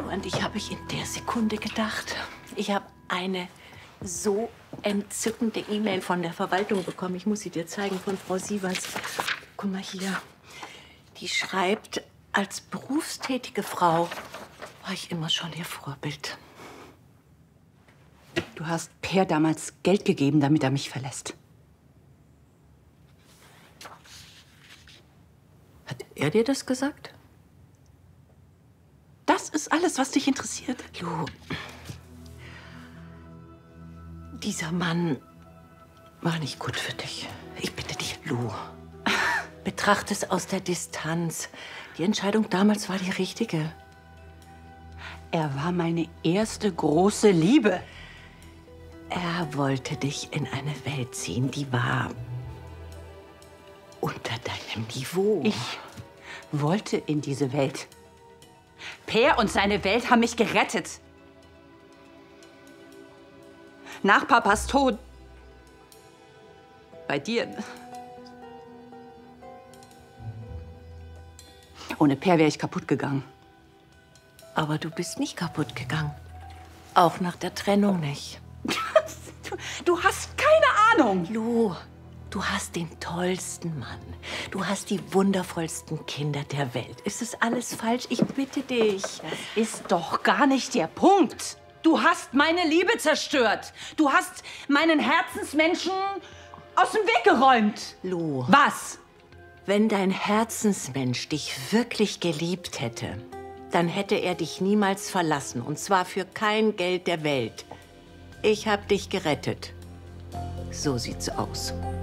an dich habe ich in der Sekunde gedacht. Ich habe eine so entzückende E-Mail von der Verwaltung bekommen. Ich muss sie dir zeigen, von Frau Sievers. Guck mal hier. Die schreibt, als berufstätige Frau war ich immer schon ihr Vorbild. Du hast Per damals Geld gegeben, damit er mich verlässt. Hat er dir das gesagt? Das ist alles, was dich interessiert. Lu, dieser Mann war nicht gut für dich. Ich bitte dich, Lu. Betrachte es aus der Distanz. Die Entscheidung damals war die richtige. Er war meine erste große Liebe. Er wollte dich in eine Welt ziehen, die war unter deinem Niveau. Ich wollte in diese Welt. Per und seine Welt haben mich gerettet. Nach Papas Tod. Bei dir. Ohne Per wäre ich kaputt gegangen. Aber du bist nicht kaputt gegangen. Auch nach der Trennung nicht. Du hast keine Ahnung. Lu, du hast den tollsten Mann. Du hast die wundervollsten Kinder der Welt. Ist das alles falsch? Ich bitte dich. Das ist doch gar nicht der Punkt. Du hast meine Liebe zerstört. Du hast meinen Herzensmenschen aus dem Weg geräumt. Lu. Was? Wenn dein Herzensmensch dich wirklich geliebt hätte, dann hätte er dich niemals verlassen. Und zwar für kein Geld der Welt. Ich habe dich gerettet. So sieht's aus.